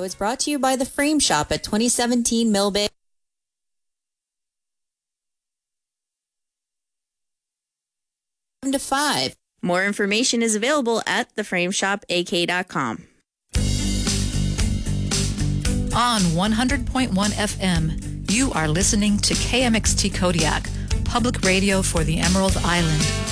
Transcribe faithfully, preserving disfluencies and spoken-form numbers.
is brought to you by The Frame Shop at twenty seventeen Mill Bay. To five. More information is available at the frame shop a k dot com. On one hundred point one F M, you are listening to K M X T Kodiak, public radio for the Emerald Island.